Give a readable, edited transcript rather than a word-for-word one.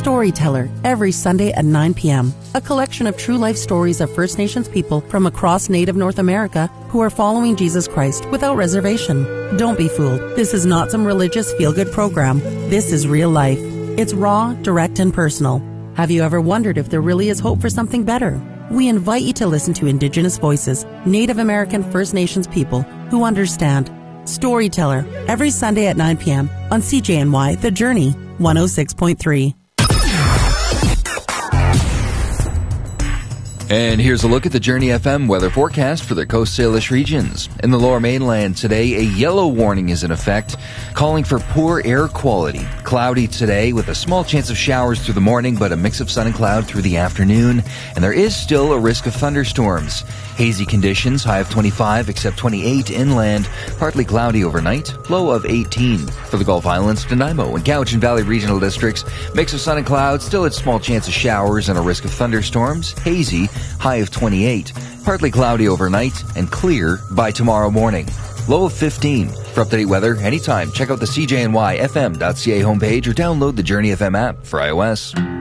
Storyteller, every Sunday at 9 p.m. A collection of true life stories of First Nations people from across Native North America who are following Jesus Christ without reservation. Don't be fooled. This is not some religious feel-good program. This is real life. It's raw, direct, and personal. Have you ever wondered if there really is hope for something better? We invite you to listen to Indigenous voices, Native American First Nations people who understand. Storyteller, every Sunday at 9 p.m. on CJNY The Journey, 106.3. And here's a look at the Journey FM weather forecast for the Coast Salish regions. In the Lower Mainland today, a yellow warning is in effect, calling for poor air quality. Cloudy today with a small chance of showers through the morning, but a mix of sun and cloud through the afternoon. And there is still a risk of thunderstorms. Hazy conditions, high of 25, except 28 inland. Partly cloudy overnight, low of 18. For the Gulf Islands, Nanaimo and Cowichan Valley regional districts, mix of sun and clouds, still a small chance of showers and a risk of thunderstorms. Hazy, high of 28. Partly cloudy overnight and clear by tomorrow morning. Low of 15. For up-to-date weather, anytime, check out the CJNYFM.ca homepage or download the Journey FM app for iOS.